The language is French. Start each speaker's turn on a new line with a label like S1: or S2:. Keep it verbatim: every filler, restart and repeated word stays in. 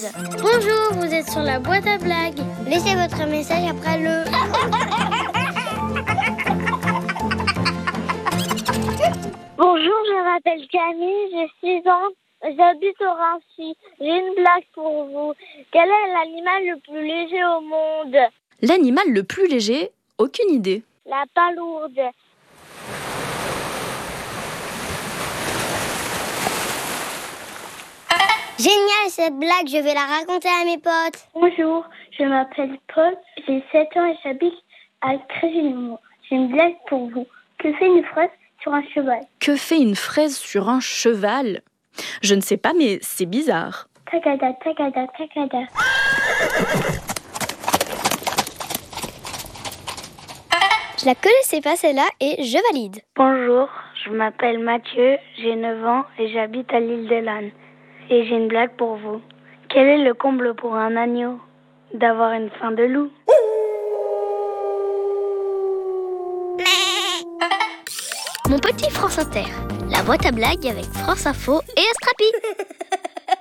S1: Bonjour, vous êtes sur la boîte à blagues. Laissez votre message après le... Bonjour, je m'appelle Camille, j'ai six ans, j'habite au Raincy. J'ai une blague pour vous. Quel est l'animal le plus léger au monde?
S2: L'animal le plus léger? Aucune idée.
S1: La palourde. Génial cette blague, je vais la raconter à mes potes.
S3: Bonjour, je m'appelle Paul, j'ai sept ans et j'habite à Tréville. J'ai une blague pour vous. Que fait une fraise sur un cheval?
S2: Que fait une fraise sur un cheval? Je ne sais pas, mais c'est bizarre.
S3: Tagada, tagada, tagada.
S1: Je la connaissais pas celle-là et je valide.
S3: Bonjour, je m'appelle Mathieu, j'ai neuf ans et j'habite à l'île de l'Âne. Et j'ai une blague pour vous. Quel est le comble pour un agneau? D'avoir une faim de loup.
S1: Mon petit France Inter, la boîte à blagues avec France Info et Astrapi.